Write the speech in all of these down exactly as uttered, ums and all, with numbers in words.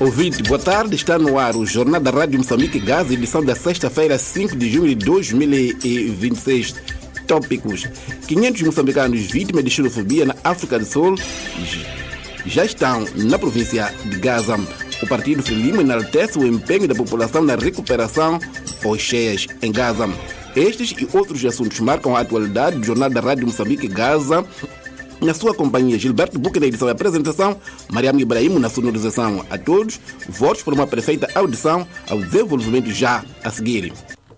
Ouvinte, boa tarde, está no ar o Jornal da Rádio Moçambique Gaza, edição da sexta-feira, cinco de junho de dois mil e vinte e seis. Tópicos: quinhentos moçambicanos vítimas de xenofobia na África do Sul já estão na província de Gaza. O Partido Frelimo enaltece o empenho da população na recuperação pós-cheias em Gaza. Estes e outros assuntos marcam a atualidade do Jornal da Rádio Moçambique Gaza. Na sua companhia, Gilberto Buque na edição e apresentação, Mariam Ibrahim na sonorização. A todos, votos por uma perfeita audição ao desenvolvimento já a seguir.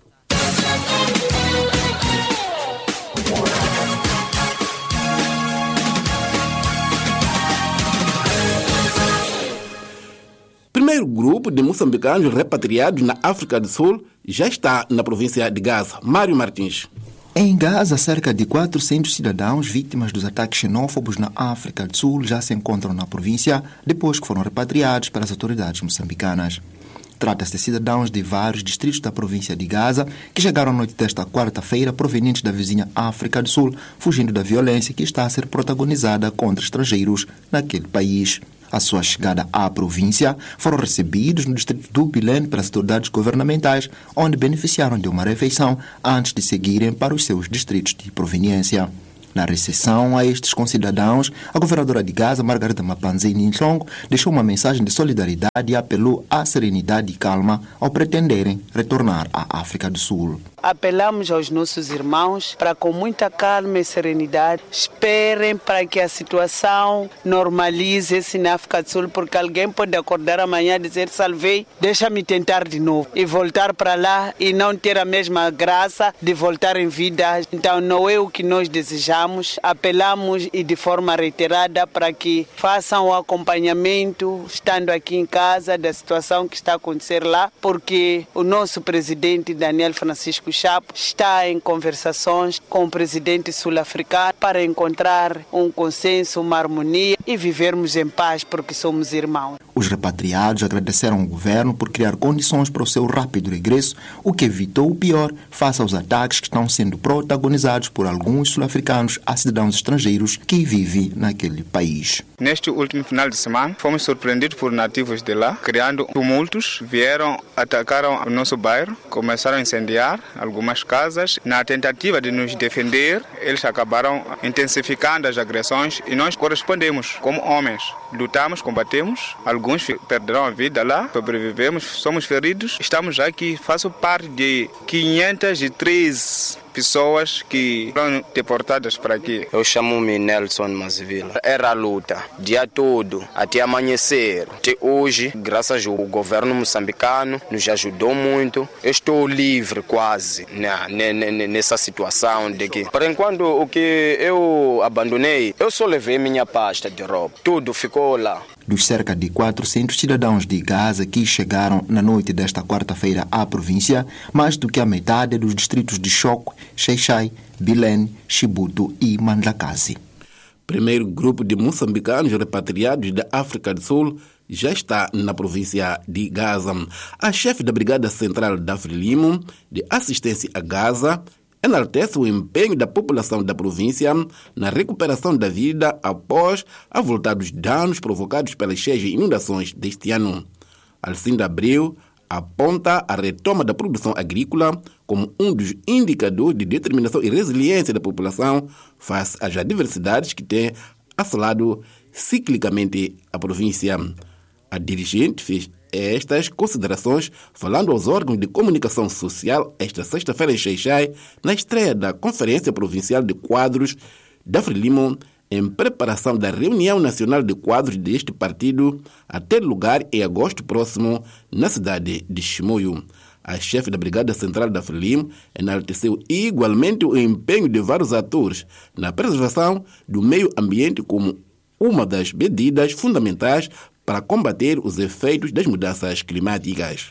Primeiro grupo de moçambicanos repatriados na África do Sul já está na província de Gaza. Mário Martins. Em Gaza, cerca de quatrocentos cidadãos vítimas dos ataques xenófobos na África do Sul já se encontram na província depois que foram repatriados pelas autoridades moçambicanas. Trata-se de cidadãos de vários distritos da província de Gaza que chegaram à noite desta quarta-feira provenientes da vizinha África do Sul, fugindo da violência que está a ser protagonizada contra estrangeiros naquele país. À sua chegada à província, foram recebidos no distrito do Bilene pelas autoridades governamentais, onde beneficiaram de uma refeição antes de seguirem para os seus distritos de proveniência. Na recepção a estes concidadãos, a governadora de Gaza, Margarida Mapanzini Nhlongo, deixou uma mensagem de solidariedade e apelou à serenidade e calma ao pretenderem retornar à África do Sul. Apelamos aos nossos irmãos para, com muita calma e serenidade, esperem para que a situação normalize-se na África do Sul, porque alguém pode acordar amanhã e dizer: salvei, deixa-me tentar de novo, e voltar para lá e não ter a mesma graça de voltar em vida. Então não é o que nós desejamos. Apelamos e de forma reiterada para que façam o acompanhamento, estando aqui em casa, da situação que está a acontecer lá, porque o nosso presidente Daniel Francisco Chapo está em conversações com o presidente sul-africano para encontrar um consenso, uma harmonia e vivermos em paz, porque somos irmãos. Os repatriados agradeceram ao governo por criar condições para o seu rápido regresso, o que evitou o pior face aos ataques que estão sendo protagonizados por alguns sul-africanos a cidadãos estrangeiros que vivem naquele país. Neste último final de semana, fomos surpreendidos por nativos de lá, criando tumultos, vieram, atacaram o nosso bairro, começaram a incendiar algumas casas. Na tentativa de nos defender, eles acabaram intensificando as agressões e nós correspondemos como homens. Lutamos, combatemos, alguns perderam a vida lá, sobrevivemos, somos feridos. Estamos aqui, faço parte de quinhentas e treze pessoas que foram deportadas para aqui. Eu chamo-me Nelson Mazivila. Era a luta, dia todo, até amanhecer. Até hoje, graças ao governo moçambicano, nos ajudou muito. Eu estou livre quase né, nessa situação de que, por enquanto, o que eu abandonei, eu só levei minha pasta de roupa. Tudo ficou lá. Dos cerca de quatrocentos cidadãos de Gaza que chegaram na noite desta quarta-feira à província, mais do que a metade dos distritos de Choco, Xai-Xai, Bilene, Chibuto e Mandlakazi. Primeiro grupo de moçambicanos repatriados da África do Sul já está na província de Gaza. A chefe da Brigada Central da Frelimo de Assistência a Gaza enaltece o empenho da população da província na recuperação da vida após a volta dos danos provocados pelas cheias e inundações deste ano. Alcinda Abreu aponta a retoma da produção agrícola como um dos indicadores de determinação e resiliência da população face às adversidades que têm assolado ciclicamente a província. A dirigente fez estas considerações falando aos órgãos de comunicação social esta sexta-feira em Xai-Xai, na estreia da Conferência Provincial de Quadros da Frelimo, em preparação da reunião nacional de quadros deste partido a ter lugar em agosto próximo na cidade de Chimoio. A chefe da Brigada Central da Frelimo enalteceu igualmente o empenho de vários atores na preservação do meio ambiente como uma das medidas fundamentais para combater os efeitos das mudanças climáticas.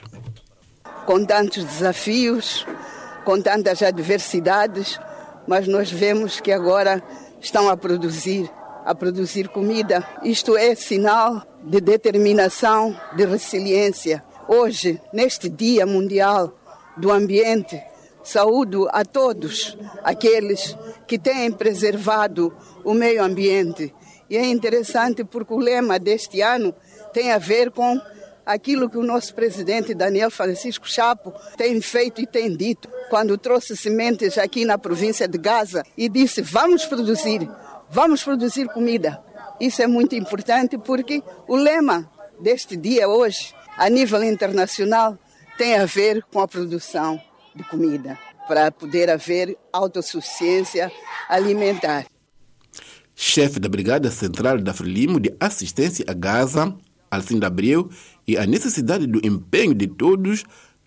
Com tantos desafios, com tantas adversidades, mas nós vemos que agora estão a produzir, a produzir comida. Isto é sinal de determinação, de resiliência. Hoje, neste Dia Mundial do Ambiente, saúdo a todos aqueles que têm preservado o meio ambiente. E é interessante porque o lema deste ano tem a ver com aquilo que o nosso presidente Daniel Francisco Chapo tem feito e tem dito, quando trouxe sementes aqui na província de Gaza e disse: vamos produzir, vamos produzir comida. Isso é muito importante porque o lema deste dia hoje, a nível internacional, tem a ver com a produção de comida, para poder haver autossuficiência alimentar. Chefe da Brigada Central da Frelimo de Assistência a Gaza, Alcinda Abreu, e a necessidade do empenho de todos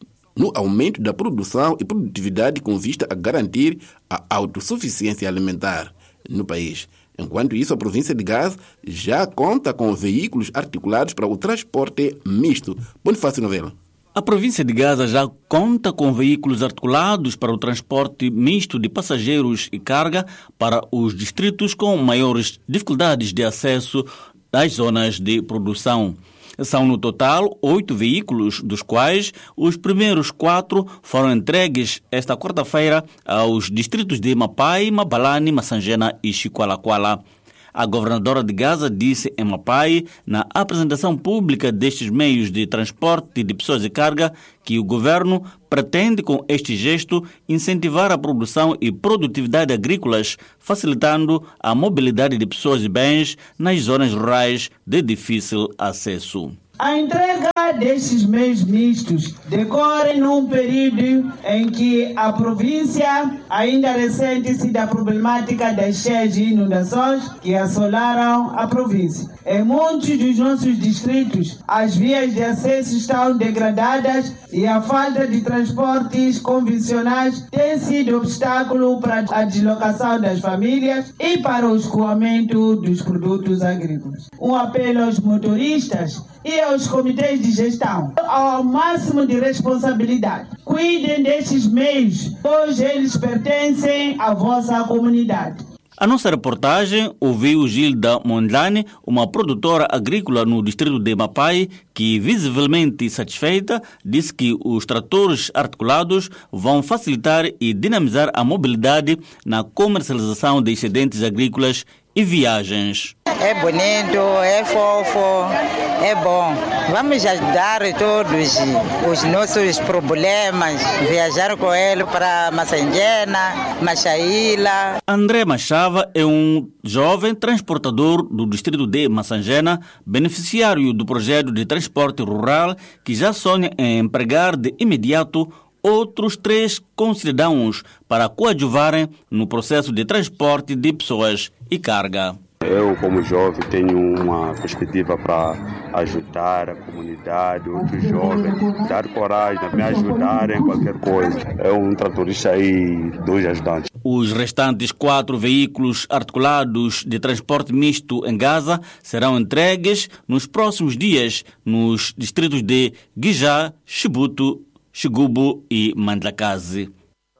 no aumento da produção e produtividade com vista a garantir a autossuficiência alimentar no país. Enquanto isso, a província de Gaza já conta com veículos articulados para o transporte misto. Bonifácio Novela. A província de Gaza já conta com veículos articulados para o transporte misto de passageiros e carga para os distritos com maiores dificuldades de acesso às zonas de produção. São no total oito veículos, dos quais os primeiros quatro foram entregues esta quarta-feira aos distritos de Mapai, Mabalane, Massangena e Chiqualaquala. A governadora de Gaza disse em Mapai, na apresentação pública destes meios de transporte de pessoas e carga, que o governo pretende, com este gesto, incentivar a produção e produtividade agrícolas, facilitando a mobilidade de pessoas e bens nas zonas rurais de difícil acesso. A entrega destes meios mistos decorre num período em que a província ainda ressente-se da problemática das cheias e inundações que assolaram a província. Em muitos dos nossos distritos, as vias de acesso estão degradadas e a falta de transportes convencionais tem sido obstáculo para a deslocação das famílias e para o escoamento dos produtos agrícolas. Um apelo aos motoristas e aos comitês de gestão ao máximo de responsabilidade. Cuidem destes meios, pois eles pertencem à vossa comunidade. A nossa reportagem ouviu Gilda Mondlane, uma produtora agrícola no distrito de Mapai, que, visivelmente satisfeita, disse que os tratores articulados vão facilitar e dinamizar a mobilidade na comercialização de excedentes agrícolas e viagens. É bonito, é fofo, é bom. Vamos ajudar todos os nossos problemas, viajar com ele para Massangena, Machaíla. André Machava é um jovem transportador do distrito de Massangena, beneficiário do projeto de transporte rural, que já sonha em empregar de imediato outros três concidadãos para coadjuvarem no processo de transporte de pessoas e carga. Eu, como jovem, tenho uma perspectiva para ajudar a comunidade, outros jovens, dar coragem, me ajudar em qualquer coisa. É um tratorista e dois ajudantes. Os restantes quatro veículos articulados de transporte misto em Gaza serão entregues nos próximos dias nos distritos de Guijá, Chibuto, Xigubo e Mandlakazi.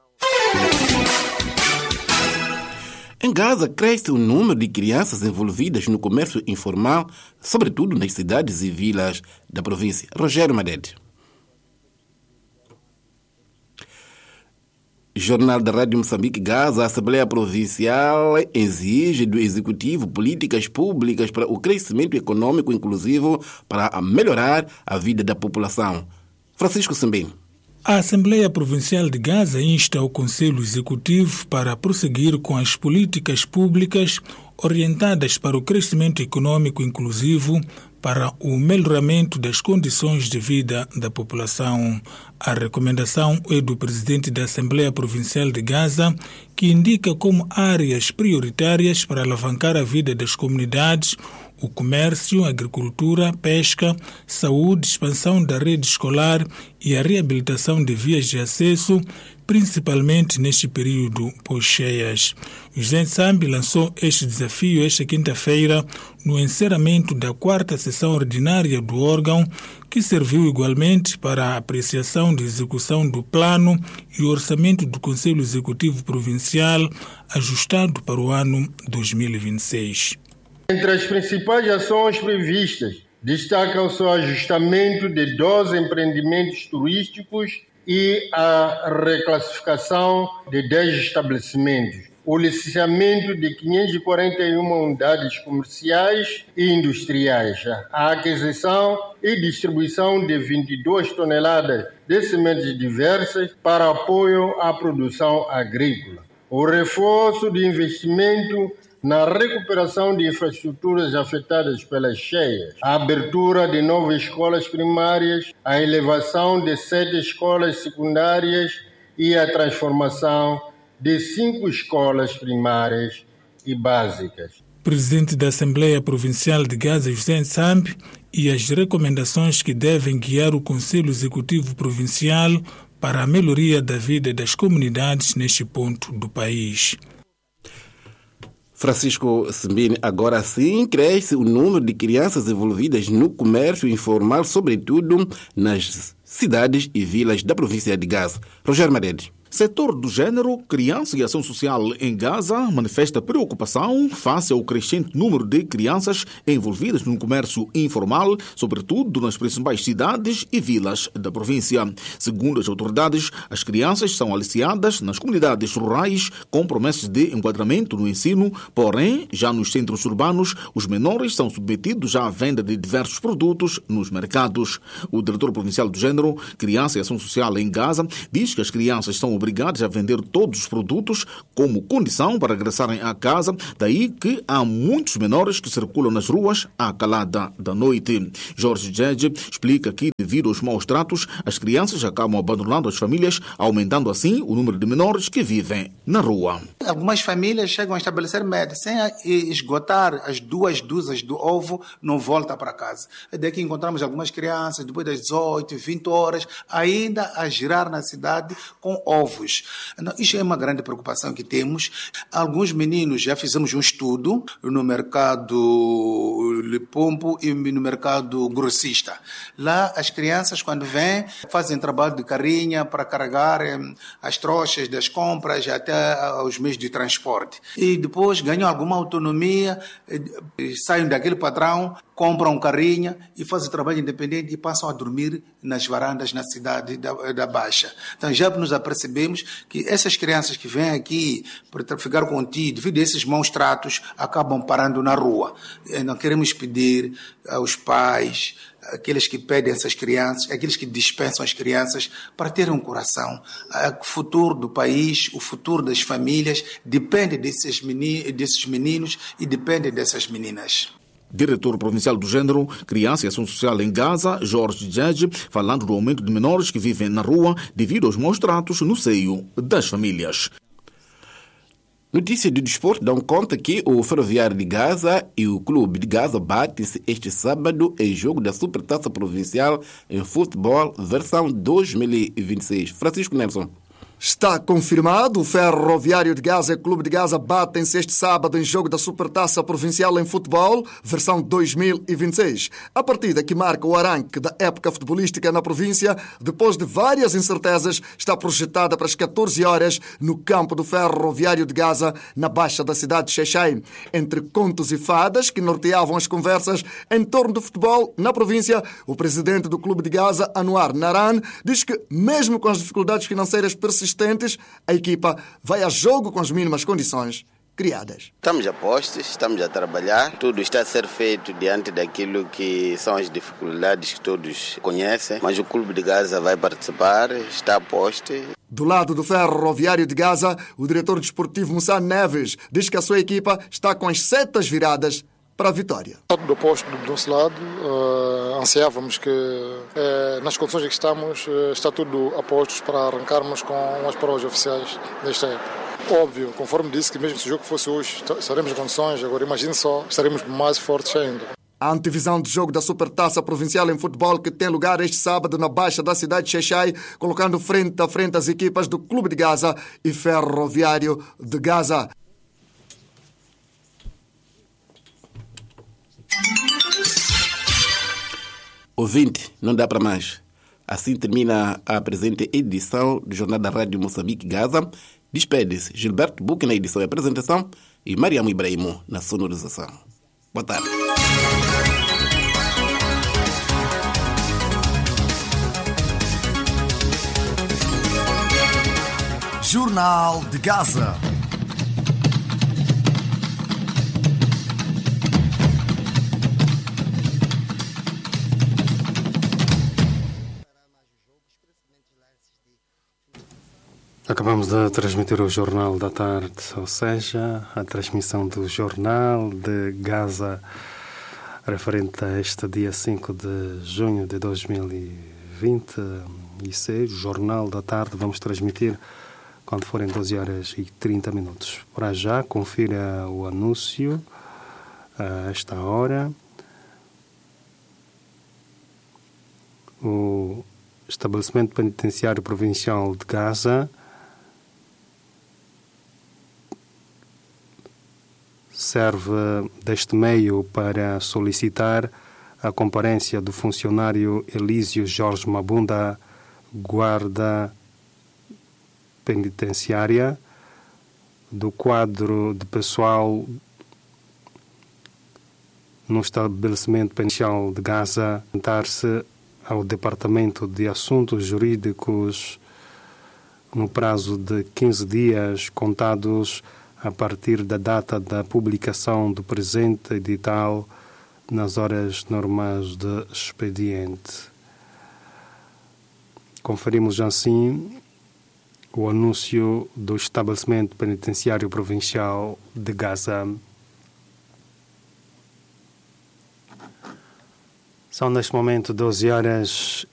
Em Gaza, cresce o número de crianças envolvidas no comércio informal, sobretudo nas cidades e vilas da província. Rogério Madede. Jornal da Rádio Moçambique, Gaza, a Assembleia Provincial exige do Executivo políticas públicas para o crescimento econômico inclusivo para melhorar a vida da população. Francisco Sembem. A Assembleia Provincial de Gaza insta o Conselho Executivo para prosseguir com as políticas públicas orientadas para o crescimento econômico inclusivo para o melhoramento das condições de vida da população. A recomendação é do presidente da Assembleia Provincial de Gaza, que indica como áreas prioritárias para alavancar a vida das comunidades o comércio, a agricultura, pesca, saúde, expansão da rede escolar e a reabilitação de vias de acesso, principalmente neste período pós-cheias. O José Sambi lançou este desafio esta quinta-feira no encerramento da quarta sessão ordinária do órgão, que serviu igualmente para a apreciação da execução do plano e o orçamento do Conselho Executivo Provincial ajustado para o ano dois mil e vinte e seis. Entre as principais ações previstas, destaca-se o ajustamento de doze empreendimentos turísticos e a reclassificação de dez estabelecimentos. o licenciamento de quinhentas e quarenta e uma unidades comerciais e industriais, a aquisição e distribuição de vinte e duas toneladas de sementes diversas para apoio à produção agrícola, o reforço de investimento na recuperação de infraestruturas afetadas pelas cheias, a abertura de novas escolas primárias, a elevação de sete escolas secundárias e a transformação de cinco escolas primárias e básicas. Presidente da Assembleia Provincial de Gaza, José Nsambi, e as recomendações que devem guiar o Conselho Executivo Provincial para a melhoria da vida das comunidades neste ponto do país. Francisco Simbini, agora sim cresce o número de crianças envolvidas no comércio informal, sobretudo nas cidades e vilas da província de Gaza. Rogério Maredes. Setor do Gênero, Criança e Ação Social em Gaza manifesta preocupação face ao crescente número de crianças envolvidas no comércio informal, sobretudo nas principais cidades e vilas da província. Segundo as autoridades, as crianças são aliciadas nas comunidades rurais com promessas de enquadramento no ensino, porém, já nos centros urbanos, os menores são submetidos à venda de diversos produtos nos mercados. O diretor provincial do Gênero, Criança e Ação Social em Gaza, diz que as crianças são obrigados a vender todos os produtos como condição para regressarem à casa, daí que há muitos menores que circulam nas ruas à calada da noite. Jorge Djedje explica que, devido aos maus tratos, as crianças acabam abandonando as famílias, aumentando assim o número de menores que vivem na rua. Algumas famílias chegam a estabelecer média, sem esgotar as duas dúzias do ovo, não volta para casa. É daí que encontramos algumas crianças, depois das dezoito, vinte horas, ainda a girar na cidade com ovos. Isso é uma grande preocupação que temos. Alguns meninos, já fizemos um estudo no mercado Lipompo e no mercado grossista. Lá as crianças, quando vêm, fazem trabalho de carrinha para carregar as trouxas das compras até os meios de transporte. E depois ganham alguma autonomia, saem daquele padrão, compram carrinha e fazem trabalho independente e passam a dormir nas varandas na cidade da, da Baixa. Então já nos apercebemos que essas crianças que vêm aqui para traficar contigo, devido a esses maus tratos, acabam parando na rua. Não queremos pedir aos pais, aqueles que pedem essas crianças, aqueles que dispensam as crianças, para terem um coração. O futuro do país, o futuro das famílias, depende desses meninos, desses meninos e depende dessas meninas. Diretor Provincial do Gênero, Criança e Ação Social em Gaza, Jorge Djedje, falando do aumento de menores que vivem na rua devido aos maus tratos no seio das famílias. Notícias do desporto dão conta que o Ferroviário de Gaza e o Clube de Gaza batem-se este sábado em jogo da Supertaça Provincial em futebol, versão dois mil e vinte e seis. Francisco Nelson. Está confirmado, o Ferroviário de Gaza e o Clube de Gaza batem-se este sábado em jogo da Supertaça Provincial em Futebol, versão dois mil e vinte e seis. A partida que marca o arranque da época futebolística na província, depois de várias incertezas, está projetada para as catorze horas no campo do Ferroviário de Gaza, na baixa da cidade de Xai-Xai. Entre contos e fadas que norteavam as conversas em torno do futebol na província, o presidente do Clube de Gaza, Anwar Naran, diz que, mesmo com as dificuldades financeiras persistentes, a equipa vai a jogo com as mínimas condições criadas. Estamos a postos, estamos a trabalhar, tudo está a ser feito diante daquilo que são as dificuldades que todos conhecem, mas o Clube de Gaza vai participar, está a posto. Do lado do Ferroviário de Gaza, o diretor desportivo Moussa Neves diz que a sua equipa está com as setas viradas para a vitória. Do posto do nosso lado, uh, ansiávamos que uh, nas condições em que estamos, uh, está tudo a postos para arrancarmos com as provas oficiais desta época. Óbvio, conforme disse, que mesmo se o jogo fosse hoje, estaremos em condições, agora imagine só, estaremos mais fortes ainda. A antevisão de jogo da Supertaça Provincial em Futebol que tem lugar este sábado na baixa da cidade de Xai-Xai, colocando frente a frente as equipas do Clube de Gaza e Ferroviário de Gaza. Ouvinte, não dá para mais. Assim termina a presente edição do Jornal da Rádio Moçambique Gaza. Despede-se Gilberto Buque na edição e apresentação e Mariamo Ibrahimo na sonorização. Boa tarde. Jornal de Gaza. Acabamos de transmitir o Jornal da Tarde, ou seja, a transmissão do Jornal de Gaza referente a este dia cinco de junho de dois mil e vinte e seis. O Jornal da Tarde vamos transmitir quando forem doze horas e trinta minutos. Para já, confira o anúncio a esta hora. O Estabelecimento Penitenciário Provincial de Gaza serve deste meio para solicitar a comparência do funcionário Elísio Jorge Mabunda, guarda penitenciária, do quadro de pessoal no Estabelecimento Penitenciário de Gaza, juntar-se ao Departamento de Assuntos Jurídicos no prazo de quinze dias contados a partir da data da publicação do presente edital nas horas normais de expediente. Conferimos assim o anúncio do Estabelecimento Penitenciário Provincial de Gaza. São neste momento doze horas